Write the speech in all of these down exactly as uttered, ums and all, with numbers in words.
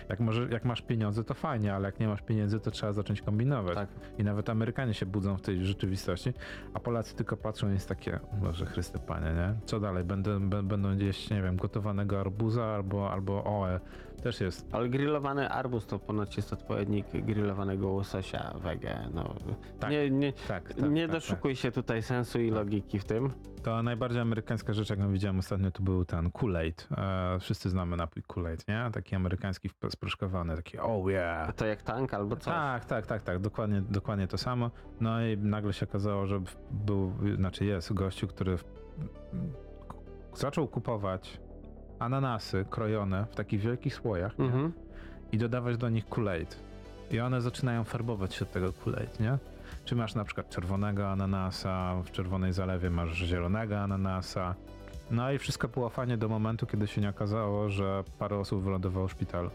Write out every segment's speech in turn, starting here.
Jak, może, jak masz pieniądze, to fajnie, ale jak nie masz pieniędzy, to trzeba zacząć kombinować. Tak. I nawet Amerykanie się budzą w tej rzeczywistości, a Polacy tylko patrzą i jest takie, Boże Chryste Panie, nie? Co dalej? Będę, b- będą jeść, nie wiem, gotowanego arbuza albo, albo oe. Też jest. Ale grillowany arbuz to ponoć jest odpowiednik grillowanego łososia wege. No, Tak, nie nie, tak, tak, nie tak, doszukuj się tutaj sensu i logiki w tym. To najbardziej amerykańska rzecz, jaką widziałem ostatnio, to był ten Kool-Aid. E, wszyscy znamy napój Kool-Aid, nie? Taki amerykański wp- sproszkowany, taki oh yeah. To jak tank albo co? Tak, tak, tak, tak, dokładnie, dokładnie to samo. No i nagle się okazało, że był, znaczy jest gościu, który w, zaczął kupować ananasy krojone w takich wielkich słojach, nie? Mhm. I dodawać do nich Kool-Aid. I one zaczynają farbować się od tego Kool-Aid, nie? Czy masz na przykład czerwonego ananasa, w czerwonej zalewie masz zielonego ananasa. No i wszystko było fajnie do momentu, kiedy się nie okazało, że parę osób wylądowało w szpitalu.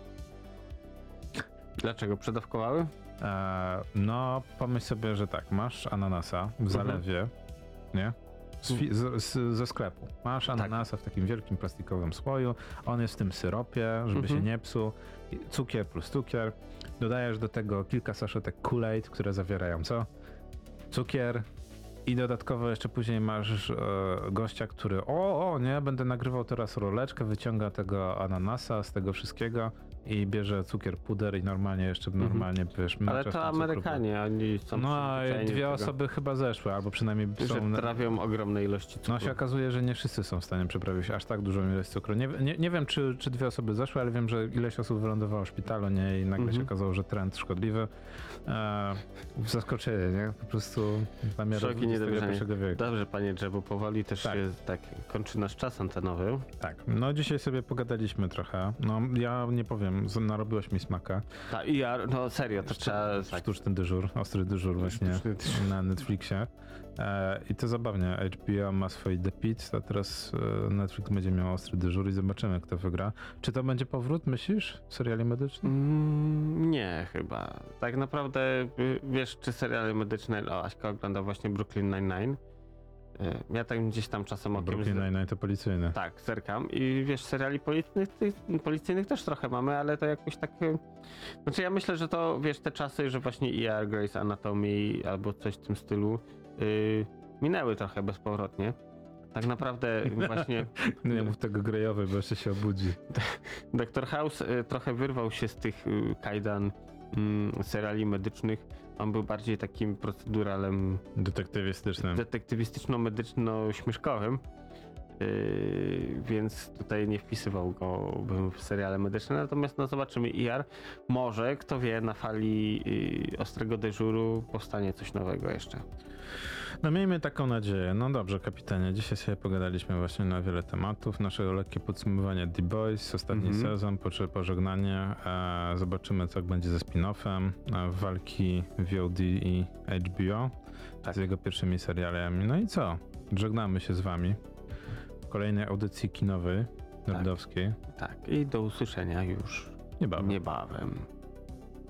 Dlaczego? Przedawkowały? E, no, pomyśl sobie, że tak, masz ananasa w zalewie, nie? Z, fi- z, z, ze sklepu. Masz ananasa w takim wielkim plastikowym słoju, on jest w tym syropie, żeby Mhm. się nie psuł. I cukier plus cukier. Dodajesz do tego kilka saszetek Kool-Aid, które zawierają co? Cukier. I dodatkowo jeszcze później masz e, gościa, który o, o, nie, będę nagrywał teraz roleczkę, wyciąga tego ananasa z tego wszystkiego i bierze cukier, puder i normalnie jeszcze normalnie, wiesz, Ale macza w to tym cukru. Amerykanie, oni są No, a przyzwyczajeni do dwie tego, osoby chyba zeszły, albo przynajmniej że są... trawią ogromne ilości cukru. No się okazuje, że nie wszyscy są w stanie przeprawić aż tak dużą ilość cukru. Nie, nie, nie wiem, czy, czy dwie osoby zeszły, ale wiem, że ileś osób wylądowało w szpitalu, nie? I nagle Mhm. się okazało, że trend szkodliwy. E, zaskoczenie, nie? Po prostu zamiar Szoki, niedowierzanie. dwudziestego pierwszego wieku. Dobrze, panie Drzebu, powoli też Tak. się tak kończy nasz czas antenowy. Tak, no dzisiaj sobie pogadaliśmy trochę. No ja nie powiem, z- narobiłeś mi smaka. Tak, i ja, no serio, to trzeba... Tak. Sztuczny dyżur, ostry dyżur właśnie Sztuczny dyżur. na Netflixie. E, I to zabawnie, H B O ma swój The Pitt, a teraz e, Netflix będzie miał ostry dyżur i zobaczymy, kto wygra. Czy to będzie powrót, myślisz, seriali medycznych? Mm, nie, chyba. Tak naprawdę, y, wiesz, czy seriale medyczne, o, Aśka ogląda właśnie Brooklyn Nine-Nine. Y, Ja tak gdzieś tam czasem okiem... Brooklyn Nine-Nine to policyjny. Tak, zerkam i wiesz, seriali policyjnych, tych, policyjnych też trochę mamy, ale to jakoś tak... y, Znaczy ja myślę, że to, wiesz, te czasy, że właśnie E R, Grey's Anatomy albo coś w tym stylu y, minęły trochę bezpowrotnie. Tak naprawdę właśnie Nie mów tego Greyowy, bo jeszcze się obudzi. doktor House y, trochę wyrwał się z tych y, kajdan mm, seriali medycznych. On był bardziej takim proceduralem Detektywistycznym. detektywistyczno-medyczno-śmieszkowym. Yy, więc tutaj nie wpisywał go bym w seriale medyczne, natomiast no zobaczymy E R. Może, kto wie, na fali yy, ostrego dyżuru powstanie coś nowego jeszcze. No miejmy taką nadzieję. No dobrze, kapitanie, dzisiaj sobie pogadaliśmy właśnie na wiele tematów. Nasze lekkie podsumowanie The Boys, ostatni Mhm. sezon, po- pożegnanie. E, zobaczymy, co będzie ze spin-offem. E, walki V O D i H B O Tak. z jego pierwszymi serialami. No i co? Żegnamy się z wami w kolejnej audycji kinowej, nerdowskiej. Tak, i do usłyszenia już Niebawem. niebawem.